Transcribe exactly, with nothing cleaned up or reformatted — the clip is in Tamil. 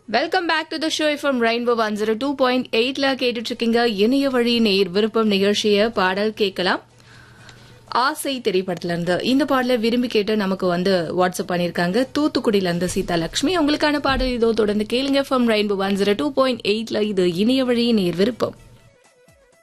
Welcome back to the show from rainbow one zero two point எயிட்ல கேட்டுட்டு இருக்கீங்க. இணைய வழி நேர் விருப்பம் நிகழ்ச்சிய பாடல் கேட்கலாம். ஆசை திரைப்படத்துல இருந்து இந்த பாடலை விரும்பி கேட்டு நமக்கு வந்து வாட்ஸ்அப் பண்ணிருக்காங்க தூத்துக்குடியில இருந்து சீதா லட்சுமி. உங்களுக்கான பாடல் இதோ தொடர்ந்து கேளுங்க. From rainbow one zero two point எயிட்ல இது இணைய வழி நேர் விருப்பம்.